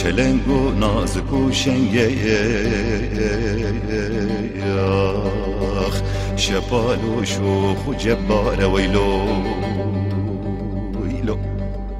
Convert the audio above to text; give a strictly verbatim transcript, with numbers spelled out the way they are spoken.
چلنگ و نازک و شنگیخ شپال و شوخ و جبار ویلو